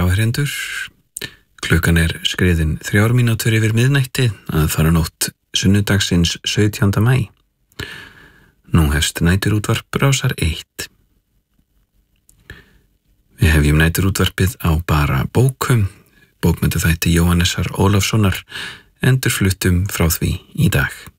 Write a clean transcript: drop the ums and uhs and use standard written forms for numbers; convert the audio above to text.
áheyrendur. Klukkan skriðin 3 mínútur yfir miðnætti að fara nótt sunnudagsins 17. maí. Nú hefst næturútvarp Rásar 1. Við hefjum næturútvarpið á bara bókum, bókmenntaþætti Jóhannesar Ólafssonar, endurfluttum frá því í dag.